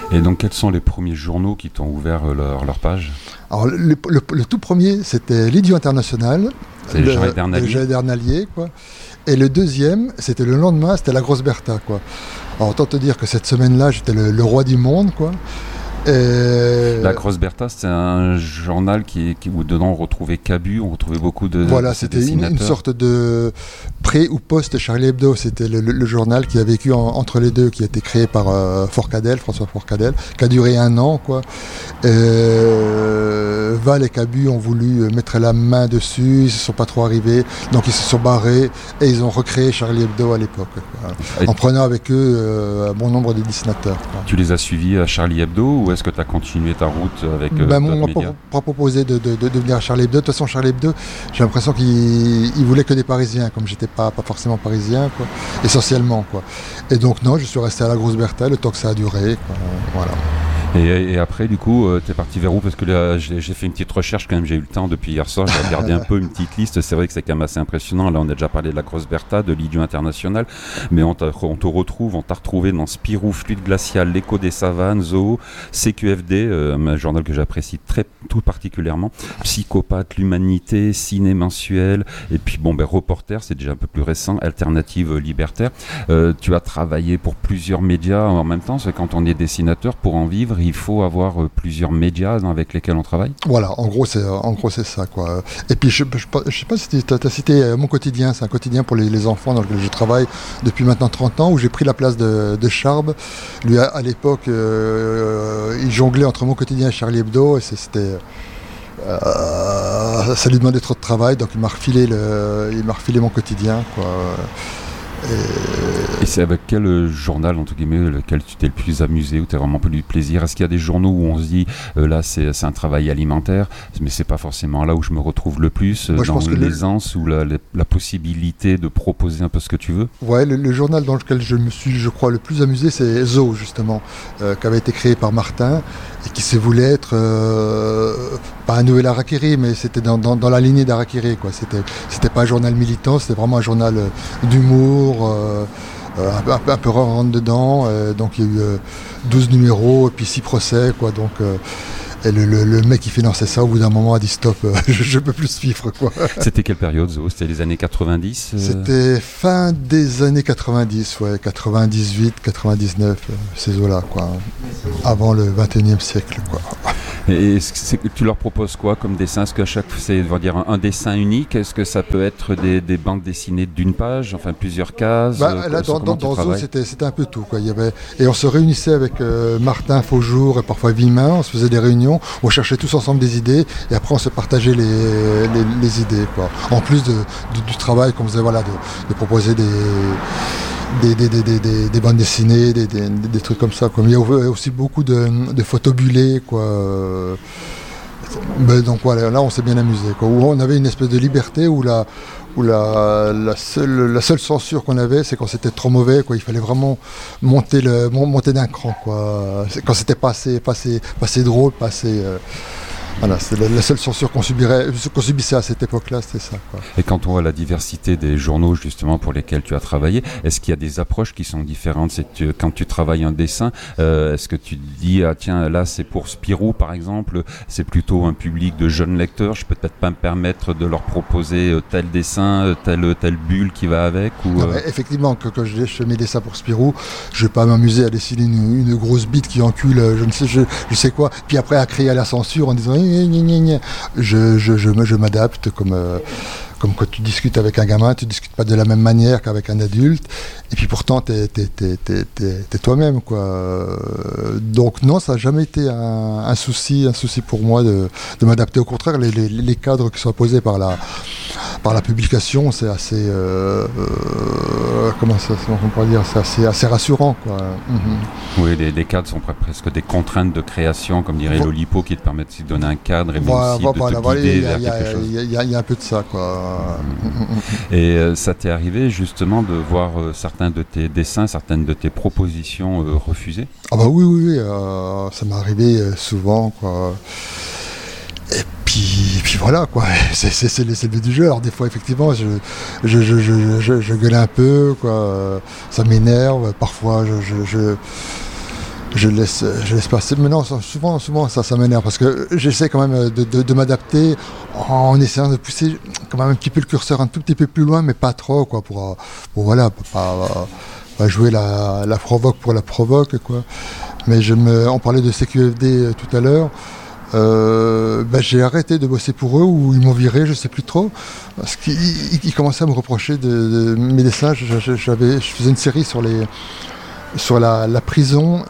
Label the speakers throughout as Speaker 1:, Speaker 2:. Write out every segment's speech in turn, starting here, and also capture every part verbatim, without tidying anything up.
Speaker 1: Et donc, quels sont les premiers journaux qui t'ont ouvert leur, leur page ?
Speaker 2: Alors, le, le, le, le tout premier, c'était l'Idiot International.
Speaker 1: C'est
Speaker 2: le,
Speaker 1: Jean Edernalier.
Speaker 2: Jean Edernalier, quoi. Et le deuxième, c'était le lendemain, c'était la Grosse Bertha, quoi. Alors, autant te dire que cette semaine-là, j'étais le, le roi du monde, quoi. Et...
Speaker 1: La Grosse Bertha, c'était un journal qui, qui, où dedans on retrouvait Cabu, on retrouvait beaucoup de
Speaker 2: Voilà,
Speaker 1: de
Speaker 2: c'était une, une sorte de pré ou post Charlie Hebdo. C'était le, le, le journal qui a vécu en, entre les deux, qui a été créé par euh, Forcadell, François Forcadell, qui a duré un an, quoi. Et, euh, Val et Cabu ont voulu mettre la main dessus, ils ne se sont pas trop arrivés, donc ils se sont barrés et ils ont recréé Charlie Hebdo à l'époque, quoi, en prenant avec eux euh, un bon nombre de dessinateurs, quoi.
Speaker 1: Tu les as suivis à Charlie Hebdo ou est-ce que tu as continué ta route avec euh,
Speaker 2: ben,
Speaker 1: d'autres
Speaker 2: on m'a
Speaker 1: médias ?
Speaker 2: pas proposé de, de, de, de venir à Charlie Hebdo. De toute façon, Charlie Hebdo, j'ai l'impression qu'il il voulait que des Parisiens, comme j'étais pas, pas forcément parisien, quoi, essentiellement, quoi. Et donc non, je suis resté à la Grosse Bertha le temps que ça a duré, quoi. Voilà.
Speaker 1: Et, et après, du coup, euh, t'es parti vers où ? Parce que là, j'ai, j'ai fait une petite recherche quand même, j'ai eu le temps depuis hier soir, j'ai regardé un peu une petite liste. C'est vrai que c'est quand même assez impressionnant. Là, on a déjà parlé de la Grosse Bertha, de l'Idiot International, mais on, on te retrouve, on t'a retrouvé dans Spirou, Fluide Glacial, L'écho des savanes, Zoo, C Q F D, euh, un journal que j'apprécie très, tout particulièrement, Psychopathe, L'Humanité, Ciné Mensuel, et puis bon, ben, Reporter, c'est déjà un peu plus récent, Alternative Libertaire. Euh, tu as travaillé pour plusieurs médias en même temps, c'est quand on est dessinateur, pour en vivre, il faut avoir euh, plusieurs médias avec lesquels on travaille.
Speaker 2: Voilà, en gros c'est, en gros, c'est ça, quoi. Et puis je ne sais pas si tu as cité euh, Mon Quotidien, c'est un quotidien pour les, les enfants dans lequel je travaille depuis maintenant trente ans, où j'ai pris la place de, de Charb. Lui, à, à l'époque, euh, il jonglait entre Mon Quotidien et Charlie Hebdo, et c'était... Euh, ça lui demandait trop de travail, donc il m'a refilé, le, il m'a refilé Mon Quotidien, quoi.
Speaker 1: Et... et c'est avec quel journal, entre guillemets, lequel tu t'es le plus amusé, où tu as vraiment pris du plaisir ? Est-ce qu'il y a des journaux où on se dit, euh, là c'est, c'est un travail alimentaire, mais c'est pas forcément là où je me retrouve le plus, euh, Moi, dans l'aisance le... ou la, la, la possibilité de proposer un peu ce que tu veux ?
Speaker 2: Ouais, le, le journal dans lequel je me suis, je crois, le plus amusé, c'est Zoo, justement, euh, qui avait été créé par Martin, et qui se voulait être, euh, pas un nouvel Harakiri, mais c'était dans, dans, dans la lignée d'Harakiri, quoi. C'était, c'était pas un journal militant, c'était vraiment un journal d'humour, Euh, euh, un, un, un peu rentre dedans, euh, donc il y a eu euh, douze numéros et puis six procès, quoi, donc euh, et le, le, le mec qui finançait ça au bout d'un moment a dit stop, euh, je ne peux plus suivre, quoi.
Speaker 1: C'était quelle période, Zo ? C'était les années quatre-vingt-dix euh...
Speaker 2: C'était fin des années quatre-vingt-dix, ouais, quatre-vingt-dix-huit, quatre-vingt-dix-neuf, euh, ces eaux-là, quoi, avant le vingt et unième siècle, quoi.
Speaker 1: Et c'est, tu leur proposes quoi comme dessin ? Est-ce qu'à chaque fois c'est on va dire, un, un dessin unique ? Est-ce que ça peut être des, des bandes dessinées d'une page, enfin plusieurs cases ?
Speaker 2: Bah, là, dans, dans, dans Zoo, c'était, c'était un peu tout, quoi. Il y avait... Et on se réunissait avec euh, Martin Faujour et parfois Vimin, on se faisait des réunions, on cherchait tous ensemble des idées et après on se partageait les, les, les idées, quoi. En plus de, de, du travail qu'on faisait, voilà, de, de proposer des... Des, des, des, des, des bandes dessinées, des, des, des trucs comme ça. Comme il y a aussi beaucoup de, de photos bullées, quoi. Mais donc voilà, là on s'est bien amusé, quoi. Où on avait une espèce de liberté où la, où la, la, seule, la seule censure qu'on avait, c'est quand c'était trop mauvais, quoi. Il fallait vraiment monter, le, monter d'un cran, quoi. Quand c'était pas assez, pas assez, pas assez drôle, pas assez... Euh, Voilà, c'est la, la seule censure qu'on, subirait, qu'on subissait à cette époque-là, c'était ça, quoi.
Speaker 1: Et quand on voit la diversité des journaux justement pour lesquels tu as travaillé, est-ce qu'il y a des approches qui sont différentes ? C'est que tu, quand tu travailles un dessin, euh, est-ce que tu te dis ah tiens là c'est pour Spirou par exemple, c'est plutôt un public de jeunes lecteurs, je peux peut-être pas me permettre de leur proposer tel dessin, telle telle bulle qui va avec ou
Speaker 2: non,
Speaker 1: euh...
Speaker 2: Effectivement, quand, quand je fais mes dessins pour Spirou, je vais pas m'amuser à dessiner une, une grosse bite qui encule, je ne sais je, je sais quoi, puis après à crier à la censure en disant Je, je, je, je m'adapte comme, euh, comme quand tu discutes avec un gamin, tu ne discutes pas de la même manière qu'avec un adulte, et puis pourtant tu es toi-même, quoi. Donc non, ça n'a jamais été un, un, souci, un souci pour moi de, de m'adapter. Au contraire, les, les, les cadres qui sont posés par la, par la publication, c'est assez, euh, euh, comment ça, on pourrait dire, c'est assez, assez rassurant, quoi. Mm-hmm.
Speaker 1: Oui, les, les cadres sont presque des contraintes de création, comme dirait bon. Lolipo, qui te permettent de donner un cadre et
Speaker 2: voilà,
Speaker 1: aussi
Speaker 2: voilà,
Speaker 1: de te
Speaker 2: voilà,
Speaker 1: guider
Speaker 2: voilà,
Speaker 1: vers quelque chose.
Speaker 2: Il y, y, y a un peu de ça, quoi.
Speaker 1: Et euh, ça t'est arrivé justement de voir euh, certains de tes dessins, certaines de tes propositions euh, refusées ?
Speaker 2: Ah bah oui, oui, oui, euh, ça m'est arrivé euh, souvent, quoi. Et puis, puis voilà, quoi. C'est, c'est, c'est, le, c'est le but du jeu. Alors des fois, effectivement, je, je, je, je, je, je gueule un peu, quoi. Ça m'énerve. Parfois, je, je, je je laisse, je laisse passer. Mais non, souvent, souvent ça, ça m'énerve parce que j'essaie quand même de, de, de m'adapter en essayant de pousser quand même un petit peu le curseur un tout petit peu plus loin, mais pas trop, quoi, pour, pour voilà, pour pas, pas jouer la, la provoque pour la provoque, quoi. Mais je me, on parlait de C Q F D tout à l'heure. Euh, ben j'ai arrêté de bosser pour eux ou ils m'ont viré, je sais plus trop, parce qu'ils ils commençaient à me reprocher de, de mes dessins. J'avais, je faisais une série sur les, sur la, la prison.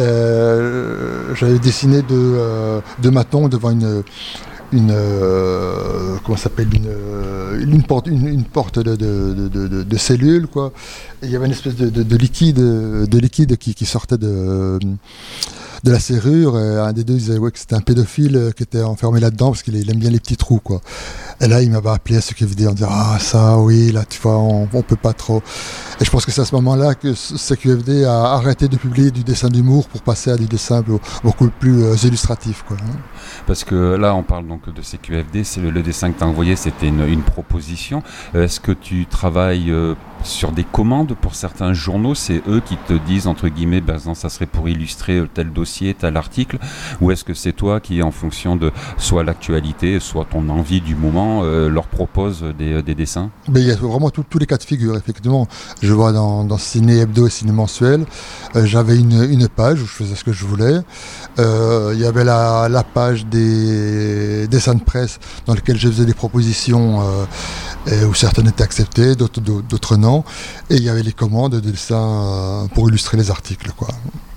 Speaker 2: Euh, j'avais dessiné deux, euh, deux matons devant une, une euh, comment ça s'appelle, une, une porte, une, une porte de, de, de, de, de cellule, quoi. Et il y avait une espèce de, de, de liquide, de liquide qui, qui sortait de de la serrure, et un des deux disait ouais, que c'était un pédophile qui était enfermé là-dedans parce qu'il aime bien les petits trous, quoi. Et là il m'avait appelé à ce qu'il faisait en disant ah ça oui là tu vois on, on peut pas trop. Et je pense que c'est à ce moment-là que C Q F D a arrêté de publier du dessin d'humour pour passer à du dessin beaucoup plus euh, illustratif, quoi.
Speaker 1: Parce que là on parle donc de C Q F D, c'est le, le dessin que tu as envoyé, c'était une, une proposition. Est-ce que tu travailles euh, sur des commandes pour certains journaux? C'est eux qui te disent entre guillemets ben, non, ça serait pour illustrer tel dossier, tel article, ou est-ce que c'est toi qui en fonction de soit l'actualité, soit ton envie du moment euh, leur propose des, des dessins?
Speaker 2: Mais il y a vraiment tous les cas de figure, effectivement. Je vois dans, dans Ciné Hebdo et Ciné Mensuel, euh, j'avais une, une page où je faisais ce que je voulais. Euh, il y avait la, la page des dessins de presse dans lesquels je faisais des propositions euh, et où certaines étaient acceptées, d'autres, d'autres non. Et il y avait les commandes de dessins euh, pour illustrer les articles, quoi.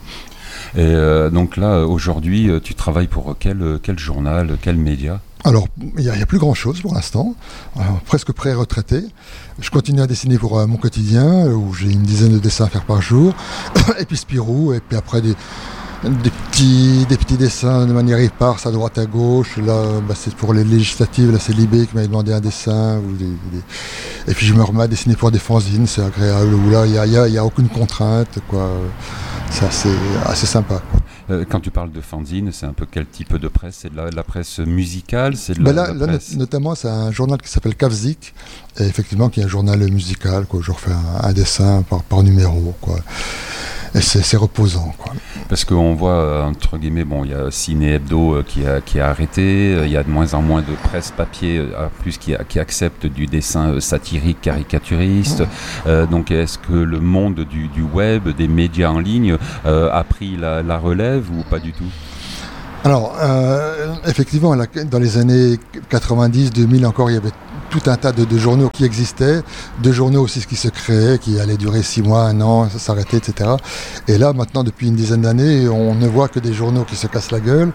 Speaker 1: Et euh, donc là, aujourd'hui, tu travailles pour quel, quel journal, quel média?
Speaker 2: Alors, il n'y a, a plus grand-chose pour l'instant, alors, presque pré-retraité. Je continue à dessiner pour euh, mon quotidien, où j'ai une dizaine de dessins à faire par jour, et puis Spirou, et puis après des, des, petits, des petits dessins de manière éparse à droite à gauche. Là, bah, c'est pour les législatives, là c'est Libé qui m'avait demandé un dessin. Ou des, des... Et puis je me remets à dessiner pour des fanzines, c'est agréable, où là, il n'y a, y a, y a aucune contrainte, quoi. C'est assez, assez sympa, quoi.
Speaker 1: Euh, quand tu parles de fanzine, c'est un peu quel type de presse? C'est de la, de la presse musicale, c'est de la,
Speaker 2: ben là,
Speaker 1: de la
Speaker 2: là
Speaker 1: presse...
Speaker 2: not- notamment, c'est un journal qui s'appelle Kavzik, et effectivement, qui est un journal musical, quoi. Je refais un, un dessin par, par numéro, quoi. Et c'est, c'est reposant, quoi.
Speaker 1: Parce qu'on voit, entre guillemets, bon, il y a Ciné Hebdo euh, qui, a, qui a arrêté, il y a de moins en moins de presse papier, euh, plus qui, a, qui accepte du dessin euh, satirique, caricaturiste. Mmh. Euh, donc est-ce que le monde du, du web, des médias en ligne, euh, a pris la, la relève ou pas du tout?
Speaker 2: Alors, euh, effectivement, dans les années quatre-vingt-dix, deux mille encore, il y avait tout un tas de, de journaux qui existaient, de journaux aussi qui se créaient, qui allaient durer six mois, un an, ça s'arrêtait, et cetera. Et là, maintenant, depuis une dizaine d'années, on ne voit que des journaux qui se cassent la gueule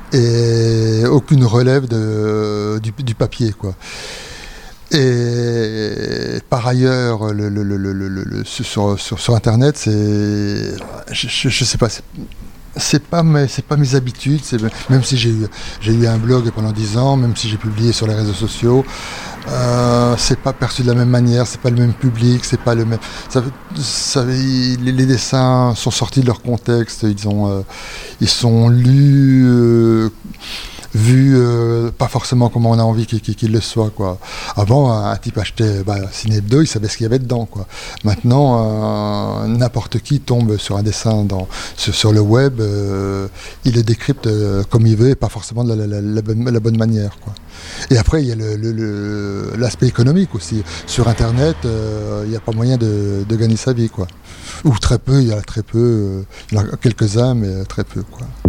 Speaker 2: et aucune relève de, du, du papier, quoi. Et par ailleurs, le, le, le, le, le, le, sur, sur, sur Internet, c'est, je, je, je sais pas, c'est, c'est pas mes, c'est pas mes habitudes. C'est, même si j'ai eu, j'ai eu un blog pendant dix ans, même si j'ai publié sur les réseaux sociaux, euh, c'est pas perçu de la même manière, c'est pas le même public, c'est pas le même. Ça, ça, les, les dessins sont sortis de leur contexte, ils ont, euh, ils sont lus. Euh, vu euh, pas forcément comme on a envie qu'il, qu'il le soit, quoi. Avant, un, un type achetait bah, Ciné Hebdo, il savait ce qu'il y avait dedans, quoi. Maintenant, euh, n'importe qui tombe sur un dessin dans, sur, sur le web, euh, il le décrypte euh, comme il veut et pas forcément de la, la, la, bonne, la bonne manière, quoi. Et après, il y a le, le, le, l'aspect économique aussi. Sur Internet, euh, il n'y a pas moyen de, de gagner sa vie, quoi. Ou très peu, il y a très peu, euh, il y en a quelques-uns, mais très peu, quoi.